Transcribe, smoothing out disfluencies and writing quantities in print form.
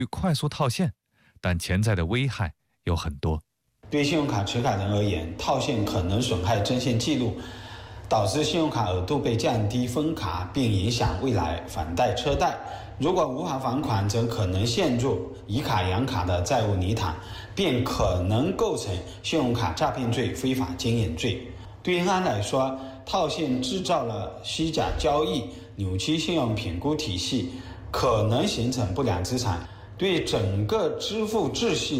快速套现，但潜在的危害有很多。 对信用卡持卡人而言，套现可能损害征信记录，导致信用卡额度被降低分卡，并影响未来返贷车贷。如果无法还款，则可能陷入以卡养卡的债务泥潭，便可能构成信用卡诈骗罪、非法经营罪。对银行来说，套现制造了虚假交易，扭曲信用评估体系，可能形成不良资产，对整个支付秩序